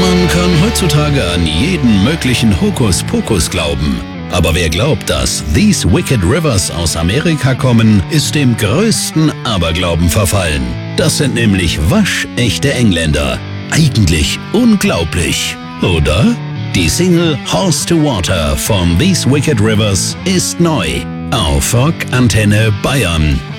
Man kann heutzutage an jeden möglichen Hokuspokus glauben. Aber wer glaubt, dass These Wicked Rivers aus Amerika kommen, ist dem größten Aberglauben verfallen. Das sind nämlich waschechte Engländer. Eigentlich unglaublich, oder? Die Single Horse to Water von These Wicked Rivers ist neu auf Rock Antenne Bayern.